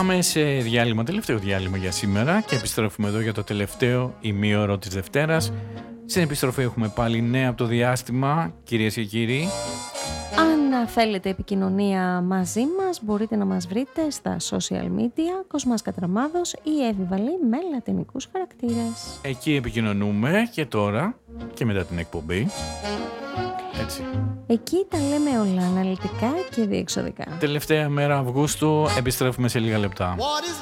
Πάμε σε διάλειμμα, τελευταίο διάλειμμα για σήμερα και επιστρέφουμε εδώ για το τελευταίο ημίωρο της Δευτέρας. Στην επιστροφή έχουμε πάλι νέα από το διάστημα, κυρίες και κύριοι. Αν θέλετε επικοινωνία μαζί μας, μπορείτε να μας βρείτε στα social media, Κοσμάς Κατραμάδος ή Εύη με λατινικούς χαρακτήρες. Εκεί επικοινωνούμε και τώρα και μετά την εκπομπή. Έτσι. Εκεί τα λέμε όλα αναλυτικά και διεξοδικά. Τελευταία μέρα Αυγούστου, επιστρέφουμε σε λίγα λεπτά.